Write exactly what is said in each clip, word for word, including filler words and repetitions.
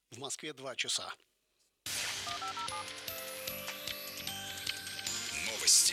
В Москве два часа. Новости.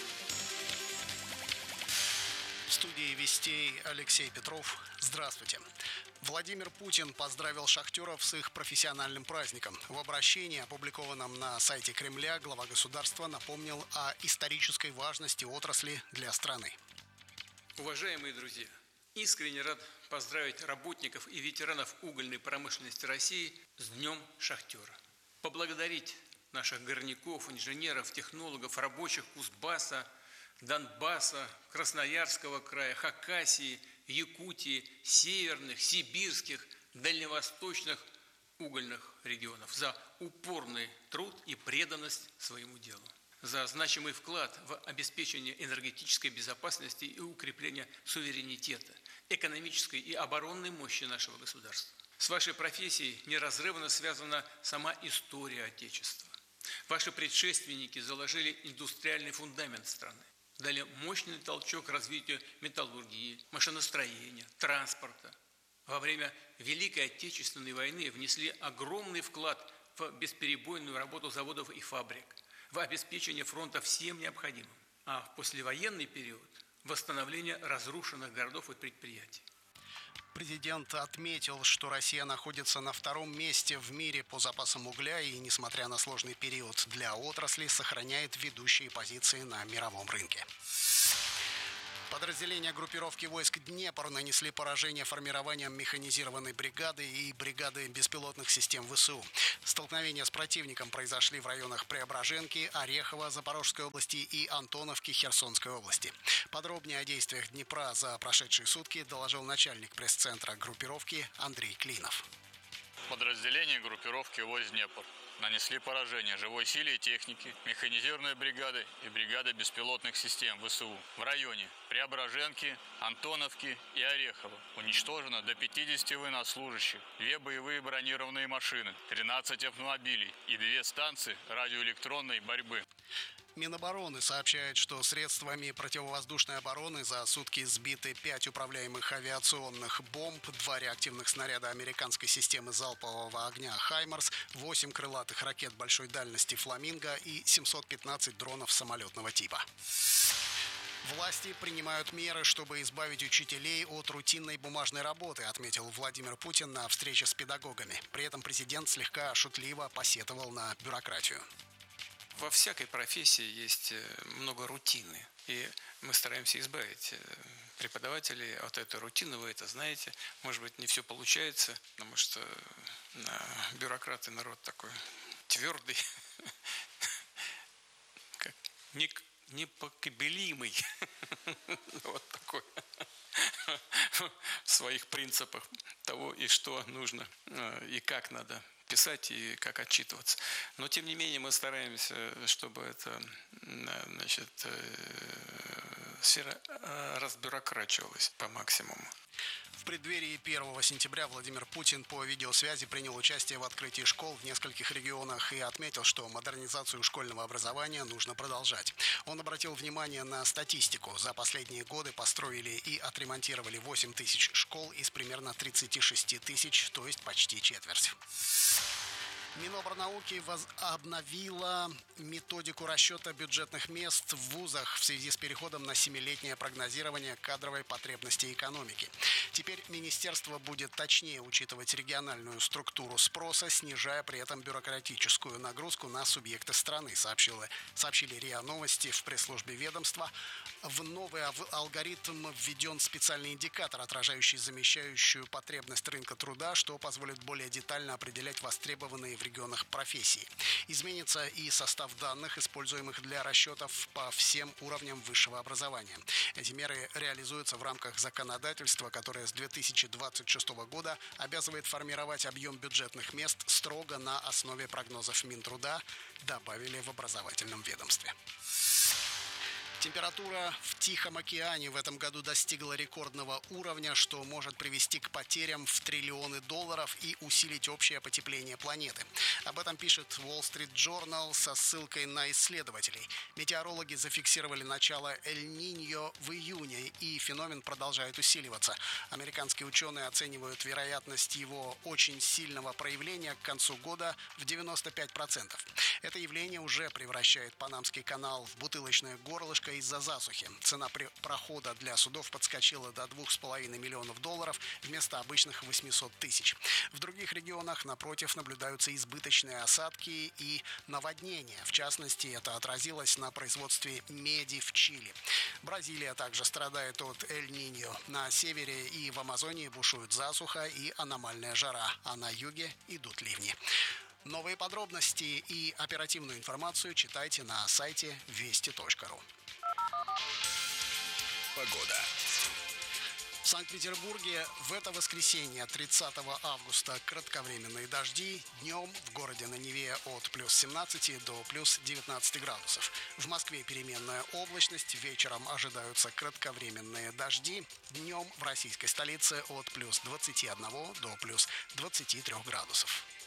В студии «Вестей» Алексей Петров. Здравствуйте. Владимир Путин поздравил шахтеров с их профессиональным праздником. В обращении, опубликованном на сайте Кремля, глава государства напомнил о исторической важности отрасли для страны. Уважаемые друзья, искренне рад поздравить работников и ветеранов угольной промышленности России с Днем шахтера. Поблагодарить наших горняков, инженеров, технологов, рабочих Кузбасса, Донбасса, Красноярского края, Хакасии, Якутии, северных, сибирских, дальневосточных угольных регионов за упорный труд и преданность своему делу, за значимый вклад в обеспечение энергетической безопасности и укрепление суверенитета, экономической и оборонной мощи нашего государства. С вашей профессией неразрывно связана сама история Отечества. Ваши предшественники заложили индустриальный фундамент страны, дали мощный толчок развитию металлургии, машиностроения, транспорта. Во время Великой Отечественной войны внесли огромный вклад в бесперебойную работу заводов и фабрик, в обеспечение фронта всем необходимым, а в послевоенный период – восстановление разрушенных городов и предприятий. Президент отметил, что Россия находится на втором месте в мире по запасам угля и, несмотря на сложный период для отрасли, сохраняет ведущие позиции на мировом рынке. Подразделения группировки войск «Днепр» нанесли поражение формированием механизированной бригады и бригады беспилотных систем ВСУ. Столкновения с противником произошли в районах Преображенки, Орехова, Запорожской области и Антоновки Херсонской области. Подробнее о действиях «Днепра» за прошедшие сутки доложил начальник пресс-центра группировки Андрей Клинов. Подразделения группировки войск «Днепр» нанесли поражение живой силе и технике, механизированной бригады и бригады беспилотных систем ВСУ в районе Преображенки, Антоновки и Орехова. Уничтожено до пятидесяти военнослужащих, две боевые бронированные машины, тринадцать автомобилей и две станции радиоэлектронной борьбы. Минобороны сообщает, что средствами противовоздушной обороны за сутки сбиты пять управляемых авиационных бомб, два реактивных снаряда американской системы залпового огня «Хаймарс», восемь крылатых ракет большой дальности «Фламинго» и семьсот пятнадцать дронов самолетного типа. Власти принимают меры, чтобы избавить учителей от рутинной бумажной работы, отметил Владимир Путин на встрече с педагогами. При этом президент слегка шутливо посетовал на бюрократию. Во всякой профессии есть много рутины, и мы стараемся избавить преподавателей от этой рутины. Вы это знаете. Может быть, не все получается, потому что бюрократы народ такой твердый, как непоколебимый, вот такой в своих принципах того, и что нужно, и как надо писать и как отчитываться. Но, тем не менее, мы стараемся, чтобы эта, значит, сфера разбюрокрачивалась по максимуму. В преддверии первого сентября Владимир Путин по видеосвязи принял участие в открытии школ в нескольких регионах и отметил, что модернизацию школьного образования нужно продолжать. Он обратил внимание на статистику. За последние годы построили и отремонтировали восемь тысяч школ из примерно тридцати шести тысяч, то есть почти четверть. Миноборнауки обновила методику расчета бюджетных мест в вузах в связи с переходом на семилетнее прогнозирование кадровой потребности экономики. Теперь министерство будет точнее учитывать региональную структуру спроса, снижая при этом бюрократическую нагрузку на субъекты страны, сообщили, сообщили РИА Новости в пресс-службе ведомства. В новый алгоритм введен специальный индикатор, отражающий замещающую потребность рынка труда, что позволит более детально определять востребованные в регионах профессии. Изменится и состав данных, используемых для расчетов по всем уровням высшего образования. Эти меры реализуются в рамках законодательства, которое с две тысячи двадцать шестого года обязывает формировать объем бюджетных мест строго на основе прогнозов Минтруда, добавили в образовательном ведомстве. Температура в Тихом океане в этом году достигла рекордного уровня, что может привести к потерям в триллионы долларов и усилить общее потепление планеты. Об этом пишет Wall Street Journal со ссылкой на исследователей. Метеорологи зафиксировали начало Эль-Ниньо в июне, и феномен продолжает усиливаться. Американские ученые оценивают вероятность его очень сильного проявления к концу года в девяносто пять процентов. Это явление уже превращает Панамский канал в бутылочное горлышко из-за засухи. Цена прохода для судов подскочила до двух с половиной миллионов долларов вместо обычных восьмисот тысяч. В других регионах, напротив, наблюдаются избыточные осадки и наводнения. В частности, это отразилось на производстве меди в Чили. Бразилия также страдает от Эль-Ниньо. На севере и в Амазонии бушует засуха и аномальная жара, а на юге идут ливни. Новые подробности и оперативную информацию читайте на сайте вести точка ру. Погода. В Санкт-Петербурге в это воскресенье, тридцатого августа, кратковременные дожди. Днем в городе на Неве от плюс семнадцати до плюс девятнадцати градусов. В Москве переменная облачность. Вечером ожидаются кратковременные дожди. Днем в российской столице от плюс двадцати одного до плюс двадцати трёх градусов.